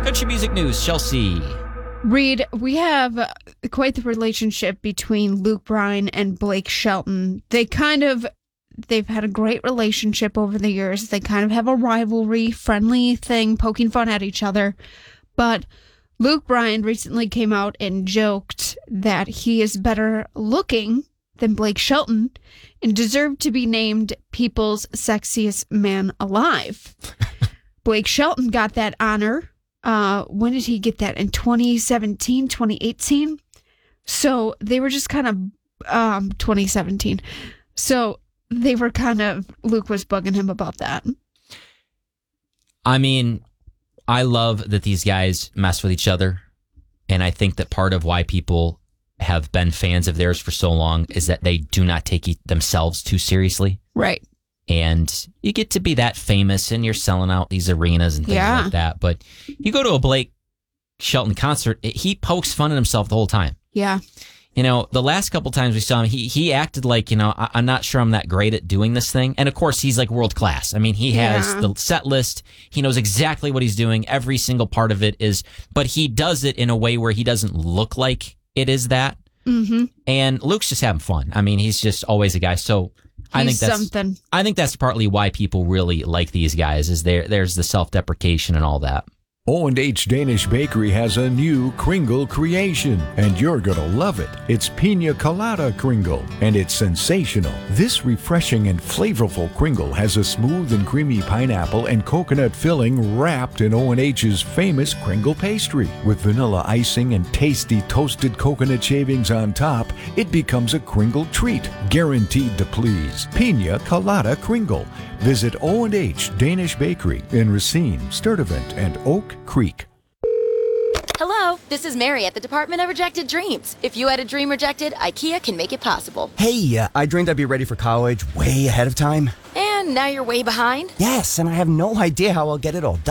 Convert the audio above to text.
Country music news, Chelsea. Reed, we have quite the relationship between Luke Bryan and Blake Shelton. They've had a great relationship over the years. They kind of have a rivalry, friendly thing, poking fun at each other. But Luke Bryan recently came out and joked that he is better looking than Blake Shelton and deserved to be named People's Sexiest Man Alive. Blake Shelton got that honor. When did he get that? In 2017, 2018? So they were just kind of 2017. So they were Luke was bugging him about that. I mean, I love that these guys mess with each other. And I think that part of why people have been fans of theirs for so long is that they do not take themselves too seriously. Right. And you get to be that famous and you're selling out these arenas and things like that. But you go to a Blake Shelton concert, he pokes fun at himself the whole time. Yeah. You know, the last couple times we saw him, he acted like, I'm not sure I'm that great at doing this thing. And of course, he's like world class. I mean, he has the set list. He knows exactly what he's doing. Every single part of it is, but he does it in a way where he doesn't look like it is that. Mm-hmm. And Luke's just having fun. I mean, he's just always a guy. So I think that's partly why people really like these guys is there's the self-deprecation and all that. O&H Danish Bakery has a new Kringle creation, and you're going to love it. It's Pina Colada Kringle, and it's sensational. This refreshing and flavorful Kringle has a smooth and creamy pineapple and coconut filling wrapped in O&H's famous Kringle pastry. With vanilla icing and tasty toasted coconut shavings on top, it becomes a Kringle treat, guaranteed to please. Pina Colada Kringle. Visit O&H Danish Bakery in Racine, Sturtevant, and Oak Creek. Hello, this is Mary at the Department of Rejected Dreams. If you had a dream rejected, IKEA can make it possible. Hey, I dreamed I'd be ready for college way ahead of time. And now you're way behind? Yes, and I have no idea how I'll get it all done.